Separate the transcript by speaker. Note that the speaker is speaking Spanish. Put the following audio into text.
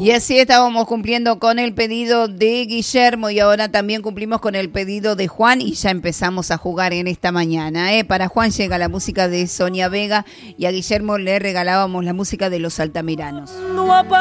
Speaker 1: Y así estábamos cumpliendo con el pedido de Guillermo y ahora también cumplimos con el pedido de Juan y ya empezamos a jugar en esta mañana. Para Juan llega la música de Sonia Vega y a Guillermo le regalábamos la música de Los Altamiranos.